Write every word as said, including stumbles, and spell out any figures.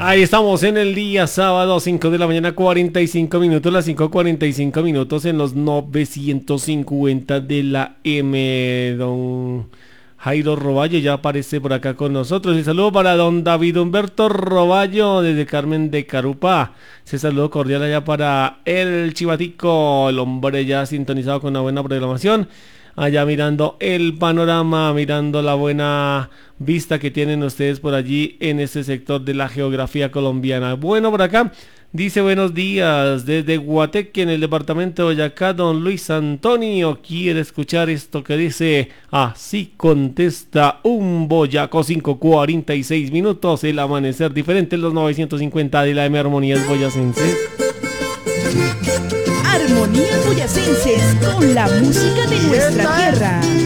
Ahí estamos en el día sábado, cinco de la mañana, cuarenta y cinco minutos, las cinco cuarenta y cinco minutos en los novecientos cincuenta de la M. Don Jairo Roballo ya aparece por acá con nosotros. El saludo para don David Humberto Roballo desde Carmen de Carupá. Ese saludo cordial allá para el Chivatico, el hombre ya sintonizado con una buena programación. Allá mirando el panorama, mirando la buena vista que tienen ustedes por allí en este sector de la geografía colombiana. Bueno, por acá dice buenos días desde Guateque en el departamento de Boyacá. Don Luis Antonio quiere escuchar esto que dice: así contesta un boyaco. Cinco cuarenta y seis minutos, el amanecer diferente en los novecientos cincuenta de la M. Armonías Boyacenses. Armonías Boyacenses, con la música de nuestra tierra.